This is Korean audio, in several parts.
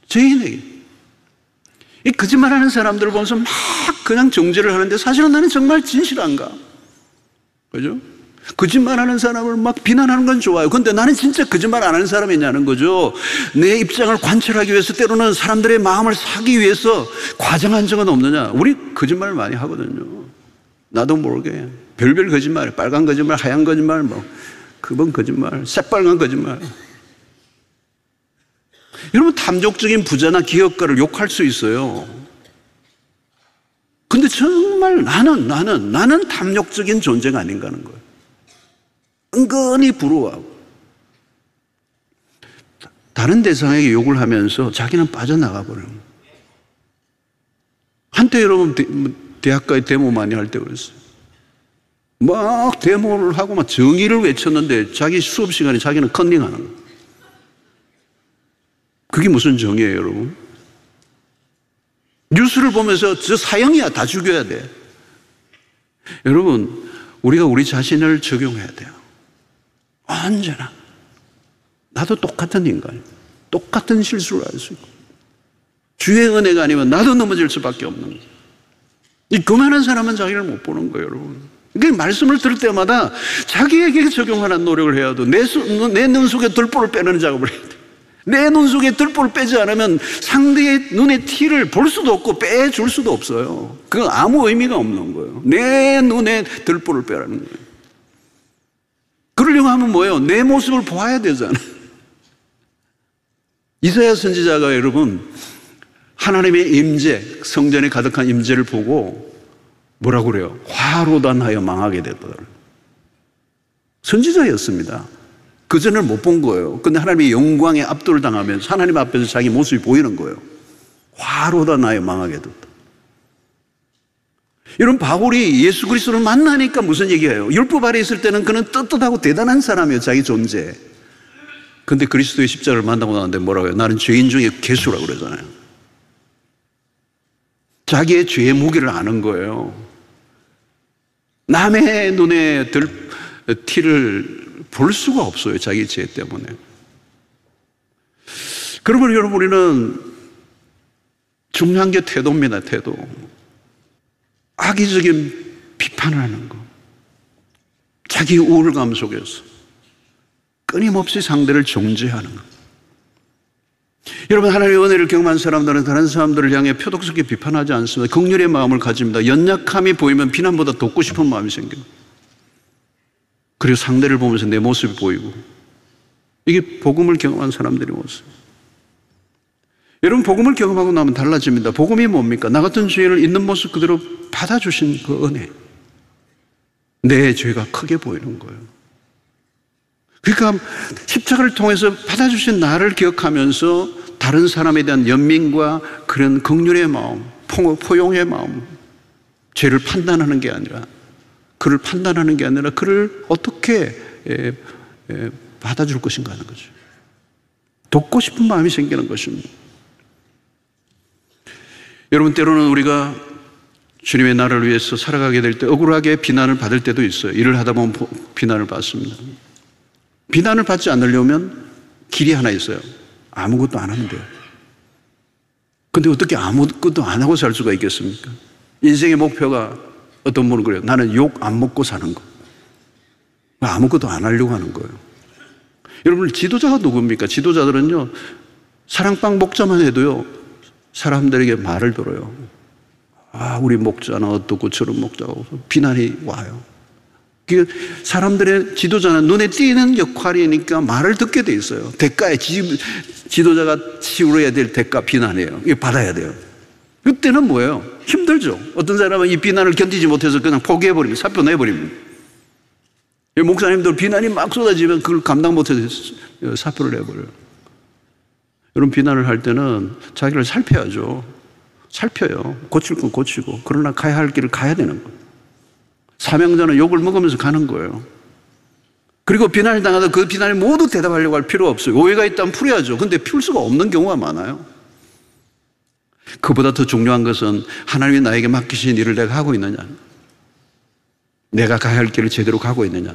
죄인에게. 이 거짓말하는 사람들을 보면서 막 그냥 정죄를 하는데 사실은 나는 정말 진실한가? 그죠? 거짓말하는 사람을 막 비난하는 건 좋아요. 그런데 나는 진짜 거짓말 안 하는 사람이냐는 거죠. 내 입장을 관철하기 위해서 때로는 사람들의 마음을 사기 위해서 과장한 적은 없느냐? 우리 거짓말 많이 하거든요. 나도 모르게 별별 거짓말, 빨간 거짓말, 하얀 거짓말, 뭐 그번 거짓말, 새빨간 거짓말. 여러분, 탐욕적인 부자나 기업가를 욕할 수 있어요. 근데 정말 나는 탐욕적인 존재가 아닌가 하는 거예요. 은근히 부러워하고 다른 대상에게 욕을 하면서 자기는 빠져나가 버려요. 한때 여러분 대학가에 데모 많이 할 때 그랬어요. 막 데모를 하고 막 정의를 외쳤는데 자기 수업 시간에 자기는 컨닝하는 거예요. 그게 무슨 정의예요, 여러분? 뉴스를 보면서 저 사형이야, 다 죽여야 돼. 여러분, 우리가 우리 자신을 적용해야 돼요. 언제나 나도 똑같은 인간이에요. 똑같은 실수를 할 수 있고 주의 은혜가 아니면 나도 넘어질 수밖에 없는 거예요. 이 교만한 사람은 자기를 못 보는 거예요, 여러분. 그러니까 말씀을 들을 때마다 자기에게 적용하는 노력을 해야 돼. 내 눈 속에 들보를 빼는 작업을 해야 돼. 내 눈 속에 들보를 빼지 않으면 상대의 눈의 티를 볼 수도 없고 빼줄 수도 없어요. 그건 아무 의미가 없는 거예요. 내 눈에 들보를 빼라는 거예요. 그러려고 하면 뭐예요? 내 모습을 보아야 되잖아요. 이사야 선지자가 여러분 하나님의 임재, 성전에 가득한 임재를 보고 뭐라고 그래요? 화로단하여 망하게 되더라. 선지자였습니다. 그 전을 못 본 거예요. 근데 하나님의 영광에 압도를 당하면서 하나님 앞에서 자기 모습이 보이는 거예요. 화로단하여 망하게 됐다. 여러분, 바울이 예수 그리스도를 만나니까 무슨 얘기예요? 율법 아래 있을 때는 그는 떳떳하고 대단한 사람이에요, 자기 존재. 근데 그리스도의 십자가를 만나고 나는데 뭐라고 해요? 나는 죄인 중에 괴수라고 그러잖아요. 자기의 죄의 무게를 아는 거예요. 남의 눈에 티를 볼 수가 없어요, 자기 죄 때문에. 그러면 여러분, 우리는 중요한 게 태도입니다, 태도. 악의적인 비판을 하는 거, 자기 우울감 속에서 끊임없이 상대를 정죄하는 거. 여러분, 하나님의 은혜를 경험한 사람들은 다른 사람들을 향해 표독스럽게 비판하지 않습니다. 긍휼의 마음을 가집니다. 연약함이 보이면 비난보다 돕고 싶은 마음이 생겨요. 그리고 상대를 보면서 내 모습이 보이고, 이게 복음을 경험한 사람들의 모습. 여러분, 복음을 경험하고 나면 달라집니다. 복음이 뭡니까? 나 같은 죄인을 있는 모습 그대로 받아주신 그 은혜. 내 죄가 크게 보이는 거예요. 그러니까 십자가를 통해서 받아주신 나를 기억하면서 다른 사람에 대한 연민과 그런 긍휼의 마음, 포용의 마음, 죄를 판단하는 게 아니라, 그를 판단하는 게 아니라 그를 어떻게 받아줄 것인가 하는 거죠. 돕고 싶은 마음이 생기는 것입니다. 여러분, 때로는 우리가 주님의 나라를 위해서 살아가게 될 때 억울하게 비난을 받을 때도 있어요. 일을 하다 보면 비난을 받습니다. 비난을 받지 않으려면 길이 하나 있어요. 아무것도 안 하면 돼요. 근데 어떻게 아무것도 안 하고 살 수가 있겠습니까? 인생의 목표가 어떤 분은 그래요. 나는 욕 안 먹고 사는 거. 아무것도 안 하려고 하는 거예요. 여러분, 지도자가 누굽니까? 지도자들은요, 사랑방 목자만 해도요, 사람들에게 말을 들어요. 아, 우리 목자는 어떻고 저런 목자고 비난이 와요. 사람들의 지도자는 눈에 띄는 역할이니까 말을 듣게 돼 있어요. 대가에 지도자가 치러야 될 대가 비난이에요. 이거 받아야 돼요. 그때는 뭐예요? 힘들죠. 어떤 사람은 이 비난을 견디지 못해서 그냥 포기해버립니다. 사표 내버립니다. 목사님들 비난이 막 쏟아지면 그걸 감당 못해서 사표를 내버려요. 여러분, 비난을 할 때는 자기를 살펴야죠. 살펴요. 고칠 건 고치고. 그러나 가야 할 길을 가야 되는 거예요. 사명자는 욕을 먹으면서 가는 거예요. 그리고 비난을 당하다 그 비난에 모두 대답하려고 할 필요 없어요. 오해가 있다면 풀어야죠. 근데 풀 수가 없는 경우가 많아요. 그보다 더 중요한 것은 하나님이 나에게 맡기신 일을 내가 하고 있느냐, 내가 가야 할 길을 제대로 가고 있느냐.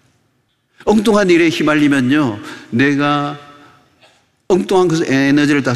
엉뚱한 일에 휘말리면요, 내가 엉뚱한 것에 에너지를 다